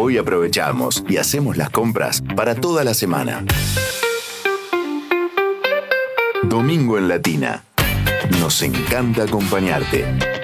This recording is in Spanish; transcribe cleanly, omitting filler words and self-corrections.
Hoy aprovechamos y hacemos las compras para toda la semana. Domingo en Latina. Nos encanta acompañarte.